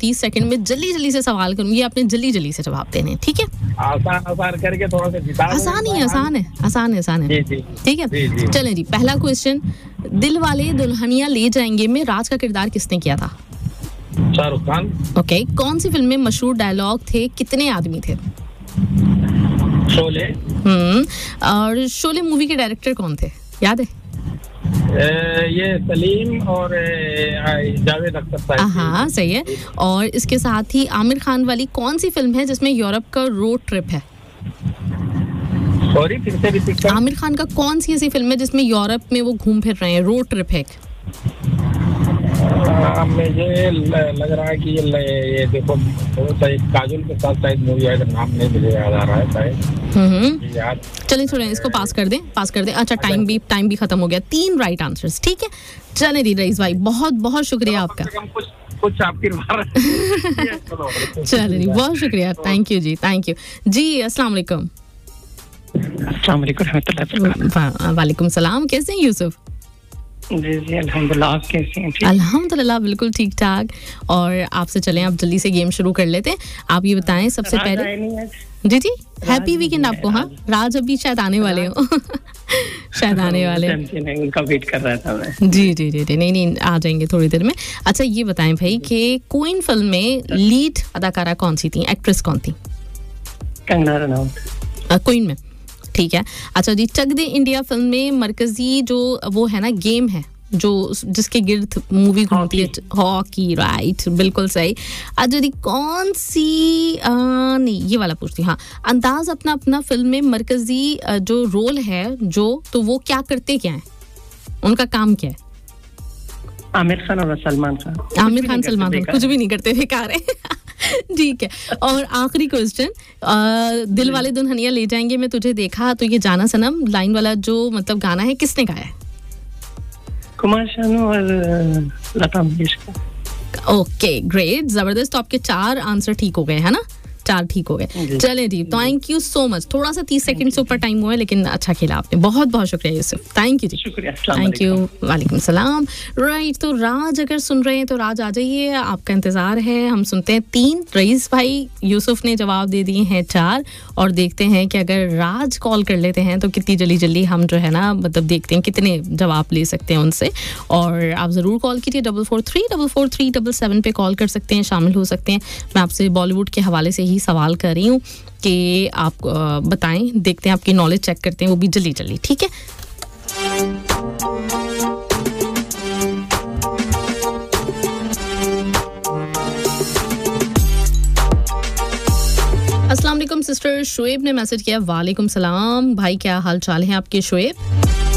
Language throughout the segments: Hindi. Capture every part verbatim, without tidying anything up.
तीस सेकंड में जल्दी जल्दी से सवाल करूंगी, आपने जल्दी जल्दी से जवाब देने, ठीक है? आसान आसान करके थोड़ा सा जिता दो। आसान ही आसान है, आसान है, आसान है, ठीक है? चलें जी, पहला क्वेश्चन, दिल वाले दुल्हनिया ले जाएंगे में राज का किरदार किसने किया था? शाहरुख खान। ओके, कौन सी फिल्म में मशहूर डायलॉग थे, कितने आदमी थे? शोले। हम्म और शोले मूवी के डायरेक्टर कौन थे, याद है? ए, ये सलीम और जावेद अख्तर साहब। हाँ सही है। और इसके साथ ही आमिर खान वाली कौन सी फिल्म है जिसमें यूरोप का रोड ट्रिप है? सॉरी, फिर से रिपीट कर। आमिर खान का कौन सी ऐसी फिल्म है जिसमें यूरोप में वो घूम फिर रहे हैं, रोड ट्रिप है? मुझे लग रहा है कि ये ये देखो काजोल के साथ शायद मूवी है, नाम नहीं मुझे याद आ रहा है शायद। हम्म यार चलिए थोड़ा इसको पास कर दें, पास कर दें। अच्छा, टाइम भी टाइम भी खत्म हो गया, तीन राइट आंसर्स, ठीक है? चले री रईस भाई, बहुत बहुत शुक्रिया आपका। कुछ कुछ आपकी चले री, बहुत शुक्रिया, thank you ji, thank you जी। अस्सलाम वालेकुम। अस्सलाम वालेकुम रहमतुल्लाह। वालेकुम सलाम, कैसे हैं यूसुफ? जी जी अल्हम्दुलिल्लाह, आप कैसे हैं? अल्हम्दुलिल्लाह बिल्कुल ठीक ठाक। और आपसे चलें, आप जल्दी से गेम शुरू कर लेते हैं। आप ये बताएं सबसे पहले। जी जी, हैप्पी वीकेंड आपको। हाँ, राज अभी शायद आने वाले हो शायद आने वाले हैं, उनका वेट कर रहा था मैं। जी जी जी जी नहीं नहीं आ जाएंगे थोड़ी देर में। अच्छा ये बताएं भाई कि क्वीन फिल्म में लीड अदाकारा कौन सी थी, एक्ट्रेस कौन थी? कंगना रनौत। क्वीन में, ठीक है। अच्छा जी, चक दे इंडिया फिल्म में मरकजी जो वो है ना गेम है जो जिसके गिर्द मूवी घूमती है, हॉकी, राइट, बिल्कुल सही। अच्छा जी, कौन सी आ, नहीं ये वाला पूछती, हाँ, अंदाज अपना अपना फिल्म में मरकजी जो रोल है जो, तो वो क्या करते क्या है, उनका काम क्या है? आमिर खान और सलमान खान। आमिर खान सलमान खान कुछ भी नहीं करते, बेकार है ठीक है। और आखिरी क्वेश्चन, दिल वाले दुल्हनिया ले जाएंगे में तुझे देखा तो ये जाना सनम लाइन वाला जो मतलब गाना है, किसने गाया है? कुमार शानू और लता मंगेशकर। ओके ग्रेट, जबरदस्त। तो आपके चार आंसर ठीक हो गए, है ना? चार ठीक हो गए। चलें जी, थैंक यू सो मच। थोड़ा सा तीस सेकंड से ऊपर टाइम हुआ है लेकिन अच्छा खेला आपने, बहुत बहुत शुक्रिया यूसुफ, थैंक यू जी। शुक्रिया, थैंक यू, वालेकुम सलाम। राइट, तो राज अगर सुन रहे हैं तो राज आ जाइए, आपका इंतजार है। हम सुनते हैं तीन, रईस भाई यूसुफ ने जवाब दे दिए हैं चार, और देखते हैं कि अगर राज कॉल कर लेते हैं तो कितनी जल्दी जल्दी हम जो है ना मतलब देखते हैं कितने जवाब ले सकते हैं उनसे। और आप ज़रूर कॉल कीजिए, double four three double four three double seven पे कॉल कर सकते हैं, शामिल हो सकते हैं। मैं आपसे बॉलीवुड के हवाले से ही सवाल कर रही हूँ कि आप आ, बताएं, देखते हैं आपकी नॉलेज चेक करते हैं, वो भी जल्दी जल्दी, ठीक है? अस्सलाम वालेकुम सिस्टर, शुएब ने मैसेज किया। वालेकुम सलाम भाई, क्या हाल चाल है आपके शुएब?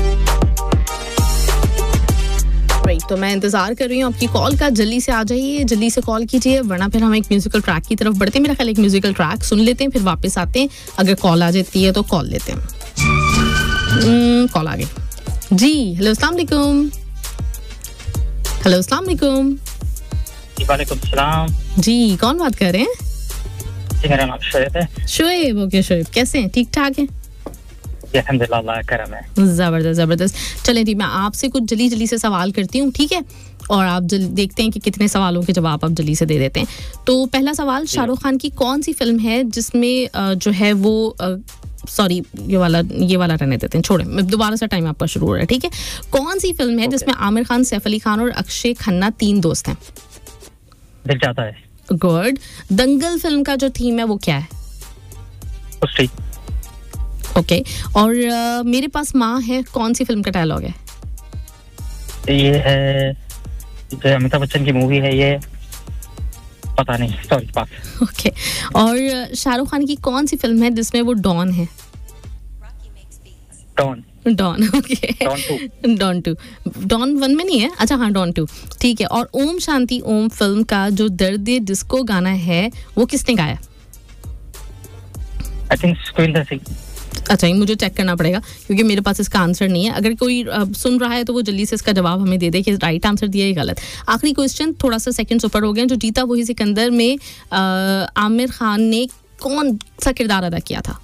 राइट, तो मैं इंतजार कर रही हूँ आपकी कॉल का, जल्दी से आ जाइए, जल्दी से कॉल कीजिए, वरना फिर हम एक म्यूजिकल ट्रैक की तरफ बढ़ते हैं। मेरा ख्याल एक म्यूजिकल ट्रैक सुन लेते हैं, फिर वापस आते हैं। अगर कॉल आ जाती है तो कॉल लेते हैं। कॉल आ गई जी। हेलो अस्सलाम वालेकुम। हेलो अस्सलाम वालेकुम। वालेकुम सलाम जी, कौन बात कर रहे हैं? जी मेरा नाम शुएब है। शुएब, ओके शुएब, कैसे हैं? ठीक ठाक हैं? अल्हम्दुलिल्लाह, अल्लाह का करम है। जबरदस्त जबरदस्त। चलें जी, मैं आपसे कुछ जल्दी जल्दी से सवाल करती हूँ, ठीक है? और आप जल्दी देखते हैं कि कितने सवालों के जवाब आप जल्दी से दे देते हैं। तो पहला सवाल, शाहरुख खान की कौन सी फिल्म है जिसमें जो है वो सॉरी ये वाला ये वाला रहने देते हैं, छोड़ें, दोबारा से टाइम आपका शुरू हो रहा है, ठीक है? कौन सी फिल्म है जिसमें आमिर खान, सैफ अली खान और अक्षय खन्ना तीन दोस्त हैं? दिल चाहता है। गुड। दंगल फिल्म का जो थीम है वो क्या है? उसी। Okay okay. और uh, मेरे पास माँ है कौन सी फिल्म का डायलॉग है? ये है जो अमिताभ बच्चन की मूवी है, ये पता नहीं, सॉरी पास। ओके। और शाहरुख खान की कौन सी फिल्म है जिसमें वो डॉन है? Don. Don, okay. Don to. Don to. Don one में नहीं है? अच्छा हाँ, डॉन टू, ठीक है। और ओम शांति ओम फिल्म का जो दर्द डिस्को गाना है वो किसने गाया? I think Sukhvinder Singh. अच्छा, ये मुझे चेक करना पड़ेगा क्योंकि मेरे पास इसका आंसर नहीं है। अगर कोई uh, सुन रहा है तो वो जल्दी से इसका जवाब हमें दे दे कि राइट आंसर दिया या गलत। आखिरी क्वेश्चन, थोड़ा सा सेकंड्स ऊपर हो गए। जो जीता वही सिकंदर में uh, आमिर खान ने कौन सा किरदार अदा किया था?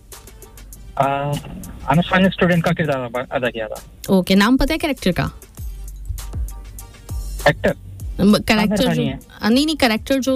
आमिर खान ने स्टूडेंट का किरदार अदा किया था। ओके, नाम पता है कैरेक्टर का? एक्टर कैरेक्टर जो नहीं नहीं कैरेक्टर जो